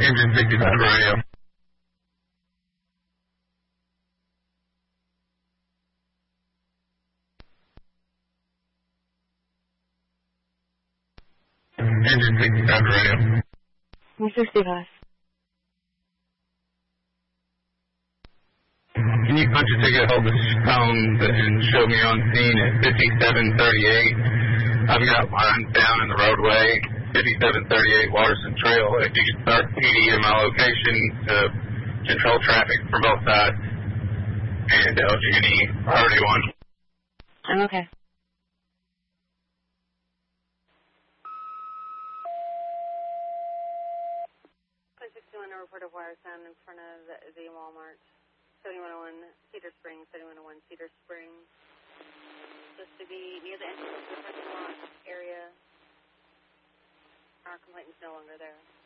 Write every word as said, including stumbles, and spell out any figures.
Engine sixty-five radio. Engine sixty-five radio. sixty-five. Can you punch a ticket, hold the phone, and show me on scene at fifty-seven thirty-eight? I've got lines down in the roadway, fifty-seven thirty-eight Waterson Trail. If you could start P D in my location to control traffic from both sides. And L G and E, priority one. I'm okay. sixty-one to report a wire sound in front of the, the Walmart. seventy-one oh one Cedar Springs, seventy-one oh one Cedar Springs. Supposed to be near the entrance to the parking lot area. Our complaint is no longer there.